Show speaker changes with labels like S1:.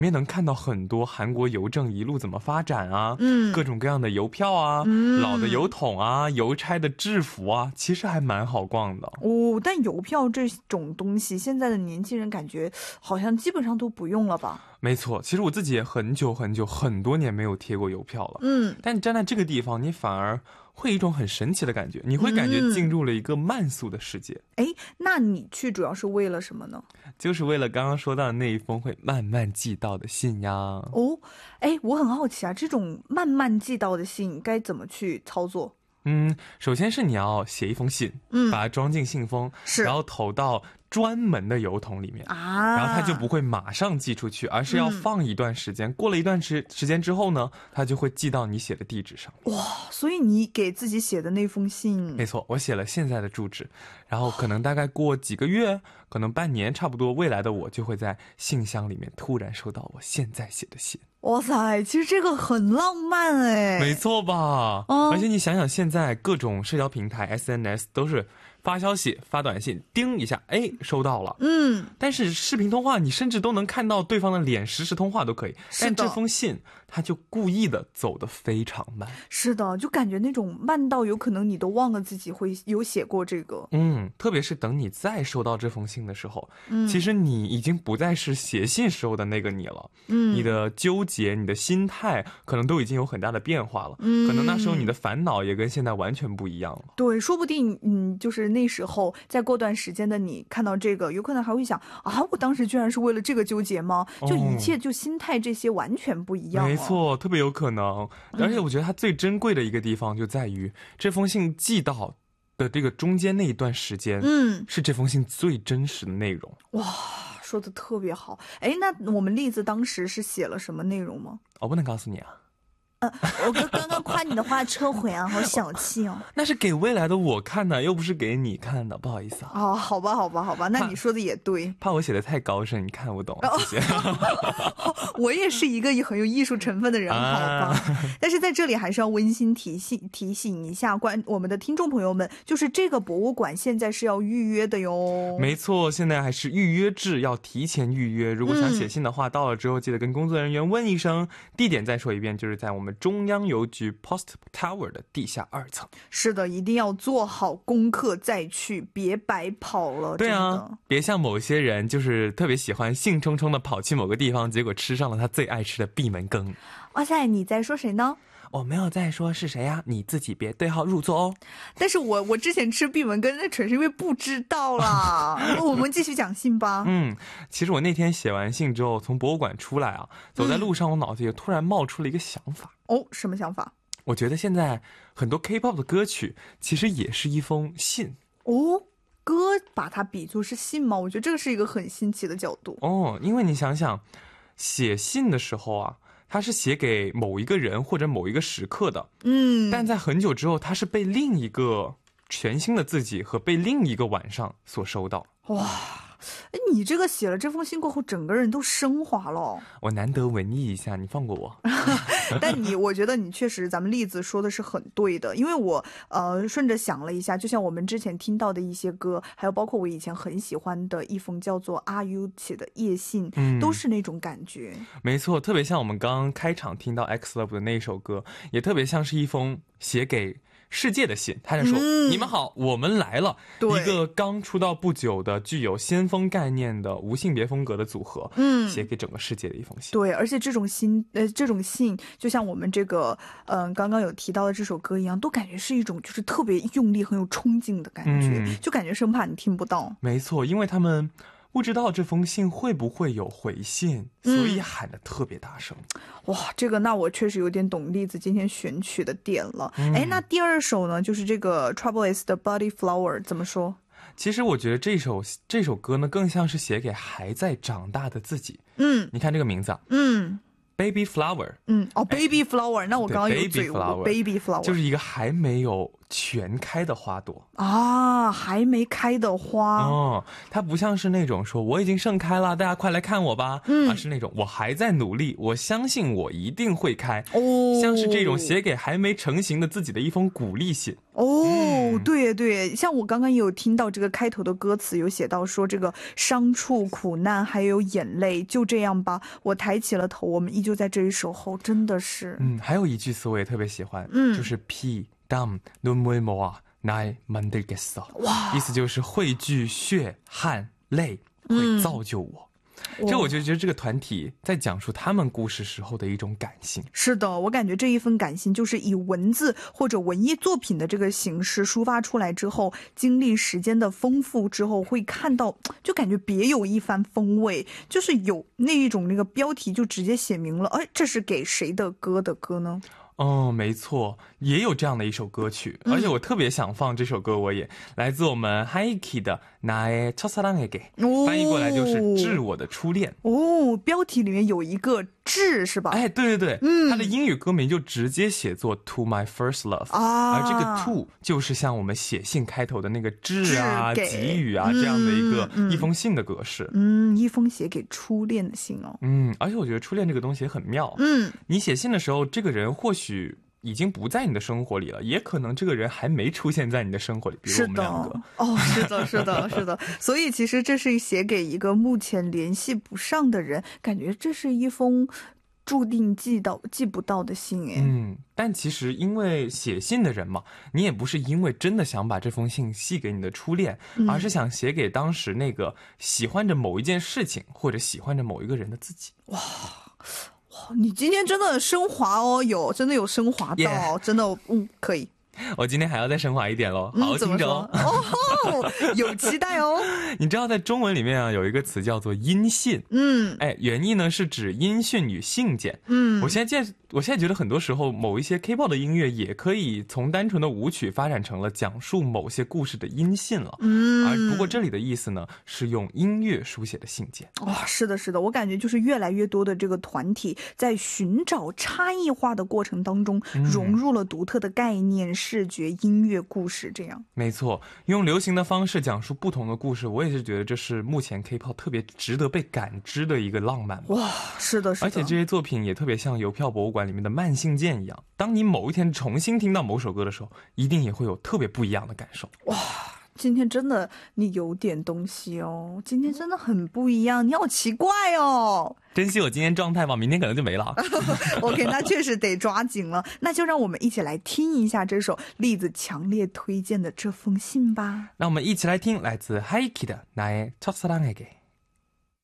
S1: 里面能看到很多韩国邮政一路怎么发展啊，各种各样的邮票啊，老的邮筒啊，邮差的制服啊，其实还蛮好逛的。
S2: 但邮票这种东西现在的年轻人感觉好像基本上都不用了吧。
S1: 没错，其实我自己也很多年没有贴过邮票了。但你站在这个地方，你反而会有一种很神奇的感觉，你会感觉进入了一个慢速的世界。
S2: 那你去主要是为了什么呢？
S1: 就是为了刚刚说到的那一封会慢慢寄到的信呀。
S2: 我很好奇啊，这种慢慢寄到的信该怎么去操作？
S1: 首先是你要写一封信，把它装进信封，然后投到专门的邮筒里面，然后它就不会马上寄出去，而是要放一段时间，过了一段时间之后呢，它就会寄到你写的地址上。
S2: 哇，所以你给自己写的那封信，
S1: 没错，我写了现在的住址，然后可能大概过几个月，可能半年差不多，未来的我就会在信箱里面突然收到我现在写的信。
S2: 哇塞，其实这个很浪漫哎。
S1: 没错吧？而且你想想，现在各种社交平台 SNS 都是发消息发短信叮一下，收到了。但是视频通话你甚至都能看到对方的脸，实时通话都可以，但这封信他就故意的走得非常慢。
S2: 是的，就感觉那种慢到有可能你都忘了自己会有写过这个。
S1: 特别是等你再收到这封信的时候，其实你已经不再是写信时候的那个你了。你的纠结，你的心态可能都已经有很大的变化了。可能那时候你的烦恼也跟现在完全不一样了。
S2: 对，说不定就是那时候再过段时间的你看到这个，有可能还会想啊，我当时居然是为了这个纠结吗？就一切就心态这些完全不一样。
S1: 没错，特别有可能。而且我觉得它最珍贵的一个地方就在于这封信寄到的这个中间那一段时间，是这封信最真实的内容。
S2: 哇，说的特别好。那我们栗子当时是写了什么内容吗？
S1: 我不能告诉你啊。
S2: 我刚刚夸你的话撤回啊，好小气哦。
S1: 那是给未来的我看的，又不是给你看的，不好意思啊。
S2: 好吧，那你说的也对。
S1: 怕我写的太高深，你看不懂，谢谢。
S2: 我也是一个很有艺术成分的人，好吧。但是在这里还是要温馨提醒一下我们的听众朋友们，就是这个博物馆现在是要预约的哟。
S1: 没错，现在还是预约制，要提前预约。如果想写信的话，到了之后记得跟工作人员问一声。地点再说一遍，就是在我们中央邮局 Post Tower 的地下2层。
S2: 是的，一定要做好功课再去，别白跑了。
S1: 对啊，别像某些人就是特别喜欢兴冲冲的跑去某个地方，结果吃上了他最爱吃的闭门羹。
S2: 哇塞，你在说谁呢？
S1: 我没有在说是谁呀，你自己别对号入座哦。
S2: 但是我之前吃闭门羹那纯是因为不知道啦。我们继续讲信吧。
S1: 其实我那天写完信之后，从博物馆出来啊，走在路上，我脑子里突然冒出了一个想法。
S2: 什么想法？
S1: 我觉得现在很多 K-pop 的歌曲其实也是一封信。
S2: 歌把它比作是信吗？我觉得这个是一个很新奇的角度。
S1: 因为你想想，写信的时候啊，它是写给某一个人或者某一个时刻的，但在很久之后，它是被另一个全新的自己和被另一个晚上所收到。
S2: 哇，你这个写了这封信过后，整个人都升华了。
S1: 我难得文艺一下，你放过我。
S2: 但我觉得你确实，咱们栗子说的是很对的，因为我顺着想了一下，就像我们之前听到的一些歌，还有包括我以前很喜欢的一封叫做阿 U 写的夜信，都是那种感觉。没错，
S1: 特别像我们刚刚开场听到 X Love 的那首歌，也特别像是一封写给世界的信。他在说，你们好，我们来了。一个刚出道不久的具有先锋概念的无性别风格的组合，写给整个世界的一封信。
S2: 对，而且这种信就像我们这个刚刚有提到的这首歌一样，都感觉是一种就是特别用力很有冲劲的感觉，就感觉生怕你听不到。
S1: 没错，因为他们不知道这封信会不会有回信，所以喊得特别大声。
S2: 哇，这个那我确实有点懂栗子今天选取的点了。那第二首呢，就是这个 Trouble Is 的 Body Flower 怎么说？
S1: 其实我觉得这首歌呢，更像是写给还在长大的自己。你看这个名字啊，Baby Flower。
S2: Baby Flower， 那我刚刚有嘴误 ，Baby Flower
S1: 就是一个还没有全开的花朵
S2: 啊，还没开的花
S1: 哦，它不像是那种说我已经盛开了，大家快来看我吧，而是那种我还在努力，我相信我一定会开，像是这种写给还没成型的自己的一封鼓励信。
S2: 对对，像我刚刚也有听到这个开头的歌词有写到说这个伤处苦难还有眼泪，就这样吧，我抬起了头，我们依旧在这里守候，真的是。
S1: 还有一句词我也特别喜欢，就是피 땀 눈물 모아 날 만들겠어，意思就是汇聚血汗泪会造就我。这我就觉得这个团体在讲述他们故事时候的一种感性。
S2: 是的，我感觉这一份感性就是以文字或者文艺作品的这个形式抒发出来之后，经历时间的丰富之后，会看到就感觉别有一番风味，就是有那一种那个标题就直接写明了，这是给谁的歌呢？
S1: 没错，也有这样的一首歌曲，而且我特别想放这首歌，我也来自我们 Haiki 的나의 첫사랑에게，翻译过来就是致我的初恋。
S2: 标题里面有一个致是吧？
S1: 对对对，它的英语歌名就直接写作 To My First Love，而这个 To 就是像我们写信开头的那个致啊、给予啊这样的一封信的格式。
S2: 一封写给初恋的信哦。
S1: 而且我觉得初恋这个东西也很妙。你写信的时候，这个人或许已经不在你的生活里了，也可能这个人还没出现在你的生活里，比如我们两个。
S2: 是的。所以其实这是写给一个目前联系不上的人，感觉这是一封注定寄不到的信。
S1: 但其实因为写信的人嘛，你也不是因为真的想把这封信寄给你的初恋，而是想写给当时那个喜欢着某一件事情或者喜欢着某一个人的自己。
S2: 哇，你今天真的升华哦，真的有升华到，真的可以。
S1: 我今天还要再升华一点咯，好好听着哦。
S2: 有期待哦。
S1: 你知道在中文里面啊有一个词叫做音信，原意呢是指音讯与信件。我现在觉得很多时候某一些 K-pop 的音乐也可以从单纯的舞曲发展成了讲述某些故事的音信了。而不过这里的意思呢是用音乐书写的信件。
S2: 是的，我感觉就是越来越多的这个团体在寻找差异化的过程当中，融入了独特的概念、视觉、音乐、故事这样。
S1: 没错，用流行的方式讲述不同的故事，我也是觉得这是目前 K-pop 特别值得被感知的一个浪漫。
S2: 是的。
S1: 而且这些作品也特别像邮票博物馆里面的慢信件一样，当你某一天重新听到某首歌的时候，一定也会有特别不一样的感受。
S2: 今天真的你有点东西哦，今天真的很不一样，你好奇怪哦。
S1: 珍惜我今天状态吧，明天可能就没了。
S2: OK， 那确实得抓紧了。那就让我们一起来听一下这首栗子强烈推荐的这封信吧。
S1: 那我们一起来听来自 Haiki 的나의 첫사랑에게。